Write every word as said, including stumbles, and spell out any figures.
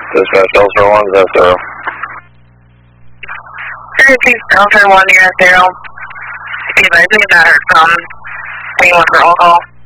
Dispatch Delta one, is that zero? thirty-six Delta one, you're at zero. Be advised, we have not heard from anyone for all call.